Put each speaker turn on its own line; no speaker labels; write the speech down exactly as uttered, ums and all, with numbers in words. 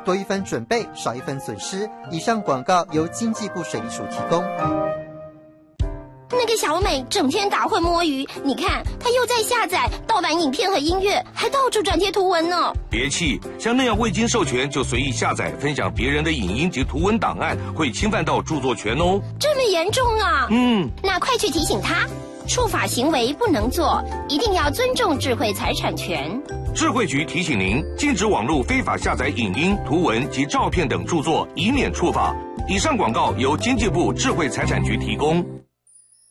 多一分准备，少一分损失。以上广告由经济部水利署提供。
那个小美整天打混摸鱼，你看她又在下载盗版影片和音乐，还到处转贴图文呢。
别气，像那样未经授权就随意下载分享别人的影音及图文档案，会侵犯到著作权哦。
这么严重啊？
嗯，
那快去提醒她，触法行为不能做，一定要尊重智慧财产权。
智慧局提醒您，禁止网络非法下载影音、图文及照片等著作，以免触法。以上广告由经济部智慧财产局提供。